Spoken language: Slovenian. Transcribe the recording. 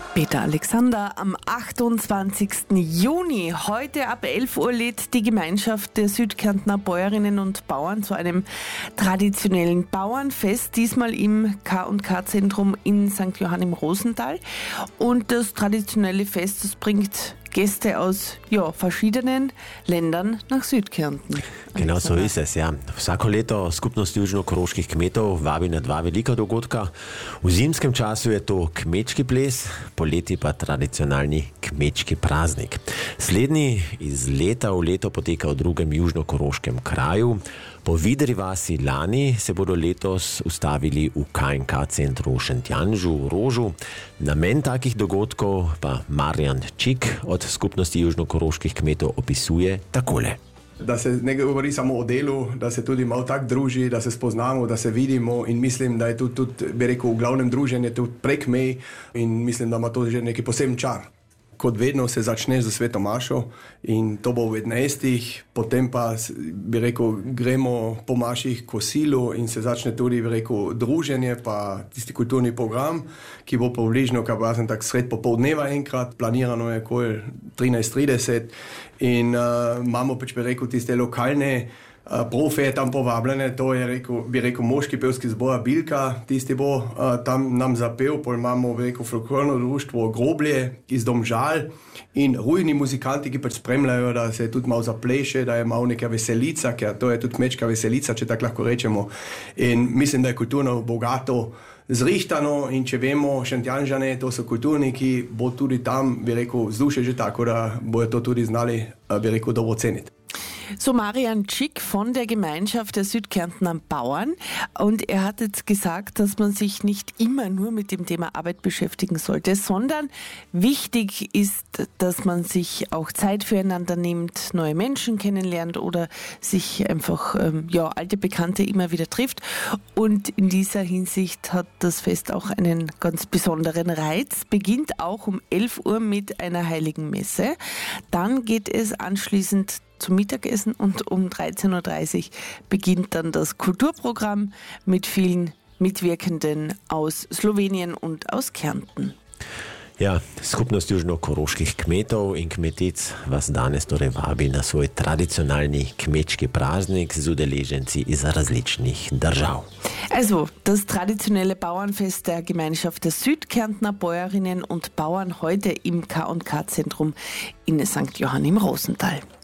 Peter Alexander, am 28. Juni, heute ab 11 Uhr lädt die Gemeinschaft der Südkärntner Bäuerinnen und Bauern zu einem traditionellen Bauernfest, diesmal im K&K-Zentrum in St. Johann im Rosental. Und das traditionelle Fest, das bringt Gäste aus verschiedenen Ländern nach Südkärnten. Genau so ist es, ja. Vsako leto skupnost južno-koroških kmetov vabi na dva velika dogodka. V zimskem času je to kmečki ples, poleti pa tradicionalni kmečki praznik. Slednji iz leta v leto poteka v drugem južno-koroškem kraju. Po Vidri vasi lani se bodo letos ustavili v K&K centru v Šentjanžu v Rožu. Namen takih dogodkov pa Marjan Čik od skupnosti južno-koroških kmetov opisuje takole. Da se ne govori samo o delu, da se tudi malo tako druži, da se spoznamo, da se vidimo in mislim, da je tudi, bi rekel, v glavnem druženje tudi prek mej in mislim, da ima to že neki poseben čar. Kot vedno se začne z sveto mašo in to bo v 11. Potem pa, bi rekel, gremo po maših kosilu in se začne tudi, bi rekel, druženje pa tisti kulturni program, ki bo približno, kaj pa tak sred popoldneva enkrat, planirano je okoli 13:30 in imamo pač, bi rekel, tiste lokalne profe tam povabljene, to je, bi rekel, moški pevski zbor Bilka, tisti bo tam nam zapel, pol imamo, bi rekel, folklorno društvo Groblje iz Domžal in rujni muzikanti, ki pač spremljajo, da se tudi malo zapleše, da je malo neka veselica, ker to je tudi kmečka veselica, če tako lahko rečemo. In mislim, da je kulturno bogato zrihtano in če vemo, Šentjanžane, to so kulturniki, bo tudi tam, bi rekel, vzdušje že tako, da bojo to tudi znali, bi rekel, dobro ceniti. So Marian Schick von der Gemeinschaft der Südkärntner Bauern, und er hat jetzt gesagt, dass man sich nicht immer nur mit dem Thema Arbeit beschäftigen sollte, sondern wichtig ist, dass man sich auch Zeit füreinander nimmt, neue Menschen kennenlernt oder sich einfach alte Bekannte immer wieder trifft. Und in dieser Hinsicht hat das Fest auch einen ganz besonderen Reiz. Beginnt auch um 11 Uhr mit einer heiligen Messe. Dann geht es anschließend zum Mittagessen und um 13:30 Uhr beginnt dann das Kulturprogramm mit vielen Mitwirkenden aus Slowenien und aus Kärnten. Ja, skupnost južno-koroških kmetov in kmetic vas danes torej vabi na svoj tradicionalni kmečki praznik z udeleženci iz različnih držav. Also, das traditionelle Bauernfest der Gemeinschaft der Südkärntner Bäuerinnen und Bauern heute im K&K-Zentrum in St. Johann im Rosental.